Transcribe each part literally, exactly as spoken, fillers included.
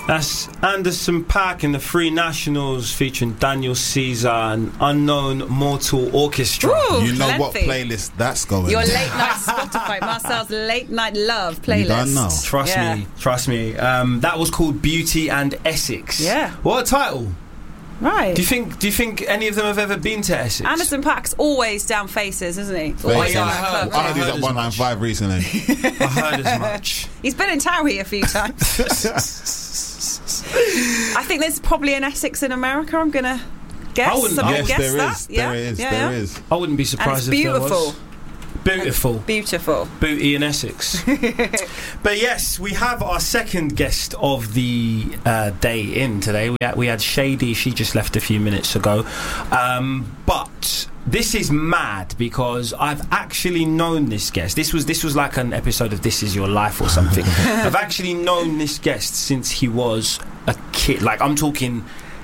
That's Anderson .Paak in the Free Nationals featuring Daniel Caesar and Unknown Mortal Orchestra. Ooh, you know plenty. what playlist that's going Your on. late night Spotify, Marcel's late night love playlist. You don't know. Trust Yeah. me, trust me. Um, that was called Beauty and Essex. Yeah. What a title. Right. Do you think? Do you think any of them have ever been to Essex? Anderson .Paak's always down faces, isn't he? Faces. Always Yeah, in I that heard. club. I heard he's heard at as one nine five recently. I heard as much. He's been in Towie a few times. I think there's probably an Essex in America. I'm gonna guess. I wouldn't- Someone Yes, guess there that. is. Yeah. There is. Yeah, There yeah. is. I wouldn't be And it's surprised if beautiful. there was. Beautiful. Beautiful. Booty in Essex. But yes, we have our second guest of the uh, day in today. We had, we had Shady. She just left a few minutes ago. Um, but this is mad because I've actually known this guest. This was this was like an episode of This Is Your Life or something. I've actually known this guest since he was a kid. Like I'm talking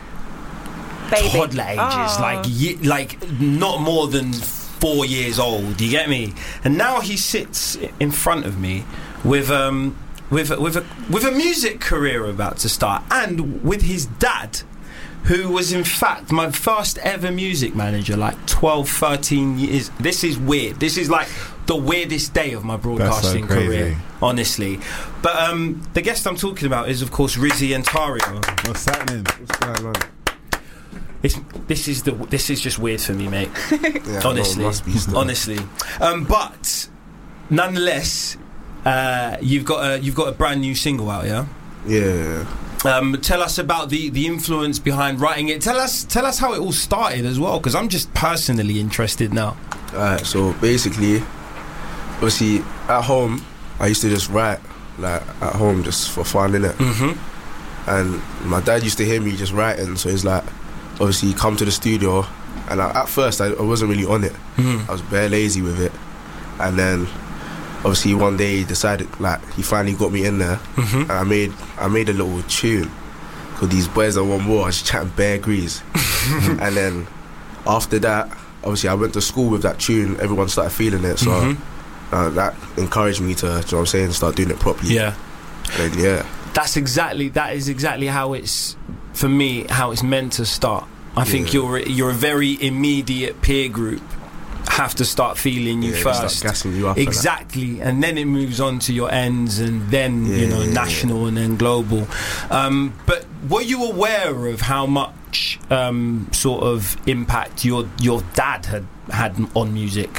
Baby. toddler ages. Oh. Like ye- like not more than four years old. You get me? And now he sits in front of me with um with a, with a with a music career about to start, and with his dad, who was in fact my first ever music manager, like twelve, thirteen years. This is weird. This is like the weirdest day of my broadcasting crazy. career, honestly. But um, the guest I'm talking about is, of course, Rizzy and Tario. What's happening? What's going on? It's, this is the this is just weird for me, mate. Yeah, honestly, no, it must be still. honestly. Um, but nonetheless, uh, you've got a you've got a brand new single out, yeah. Yeah. Um, tell us about the, the influence behind writing it. Tell us tell us how it all started as well, because I'm just personally interested now. Alright, so basically, obviously, at home, I used to just write, like, at home just for fun, innit? Mm-hmm. And my dad used to hear me just writing, so he's like, obviously, come to the studio. And I, at first, I, I wasn't really on it. Mm-hmm. I was bare lazy with it. And then, obviously, one day he decided, like, he finally got me in there. Mm-hmm. And I made I made a little tune called These Boys That Want More. I was just chatting bare grease. And then, after that, obviously, I went to school with that tune. Everyone started feeling it. So Mm-hmm. uh, that encouraged me to, do you know what I'm saying, start doing it properly. Yeah. And yeah. That's exactly that is exactly how it's, for me, how it's meant to start. I think Yeah. you're you're a very immediate peer group have to start feeling you Yeah, first. start gassing you up and that. Exactly, and then it moves on to your ends, and then Yeah, you know yeah, national, yeah. and then global. Um, but were you aware of how much um, sort of impact your your dad had had on music?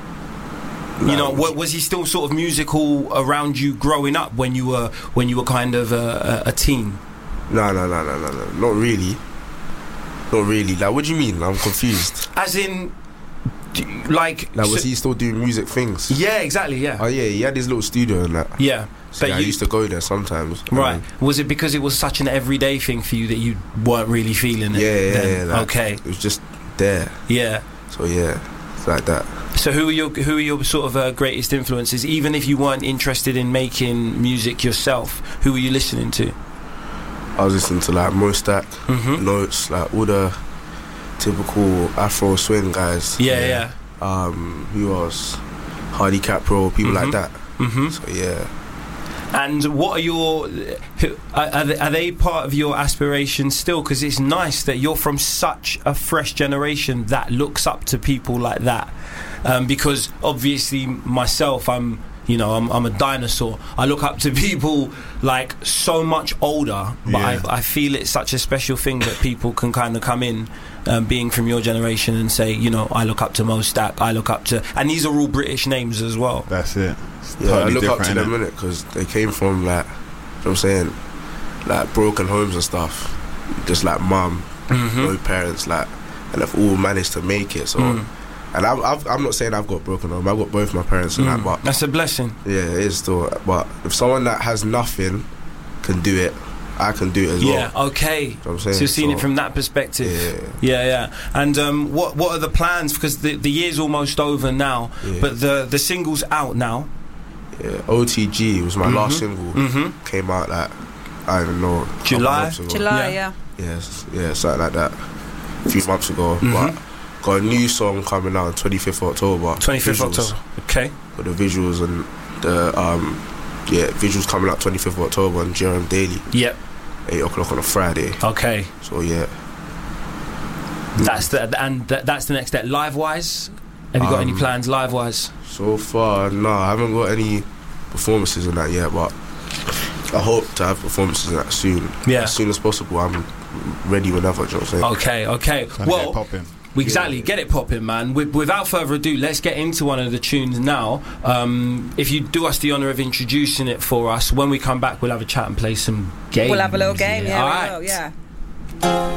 You know, wa- was he still sort of musical around you growing up when you were when you were kind of a, a, a teen? No, no, no, no, no, no. Not really. Not really. Like, what do you mean? I'm confused. As in, d- like, Like, was so- he still doing music things? yeah, exactly, yeah, Oh, yeah, he had his little studio and that. yeah. So But yeah, I you, used to go there sometimes. right? Um, Was it because it was such an everyday thing for you that you weren't really feeling it? yeah, yeah, then? yeah. Like, Okay. It was just there. Yeah. So, yeah, it's like that. So who are your who are your sort of uh, greatest influences? Even if you weren't interested in making music yourself, who were you listening to? I was listening to, like, Mostack, Mm-hmm. Notes, like, all the typical Afro swing guys. Yeah, yeah. Um, who else? Hardy Capro, people Mhm. like that. Mm-hmm. So, yeah. And what are your who, are, are, they, are they part of your aspirations still? Because it's nice that you're from such a fresh generation that looks up to people like that. Um, because obviously myself, I'm you know I'm, I'm a dinosaur. I look up to people like so much older, but Yeah. I, I feel it's such a special thing that people can kind of come in, um, being from your generation, and say, you know, I look up to Mostack, I look up to, and these are all British names as well. That's it. It's Yeah, totally I look up different, to them, innit? innit? Because they came from, like, you know what I'm saying, like, broken homes and stuff. Just like mum, Mm-hmm. no parents, like, and they've all managed to make it. So, Mm. and I've, I've, I'm not saying I've got broken home. I've got both my parents and that, but That's a blessing. yeah, it is still. But if someone that has nothing can do it, I can do it as Yeah. well. Okay. You know what I'm saying? So you've seen So, it from that perspective. Yeah. Yeah, yeah. And um, what what are the plans? Because the the year's almost over now, Yeah. but the the single's out now. Yeah, O T G was my Mhm. last single. Mm-hmm. Came out like I don't even know. a couple July? months ago. July, Yeah. yeah. Yes, yeah, something like that. A few months ago, Mhm. but got a new song coming out on twenty-fifth of October. twenty-fifth Visuals. October. Okay. For the visuals and the um, yeah, visuals coming out twenty-fifth of October on Jerem Daily. Yep. eight o'clock on a Friday. Okay. So yeah. That's the and th- that's the next step. Live wise, have you got Um, any plans live wise? So far, no, I haven't got any performances in that yet, but I hope to have performances in that soon. Yeah. As soon as possible. I'm ready whenever, do you know what I'm saying? Okay, okay. Trying to get Well, popping. exactly. Yeah. Get it popping, man. With, without further ado, let's get into one of the tunes now. Um, if you do us the honour of introducing it for us, when we come back, we'll have a chat and play some games. We'll have a little game, yeah, All we right. will, yeah.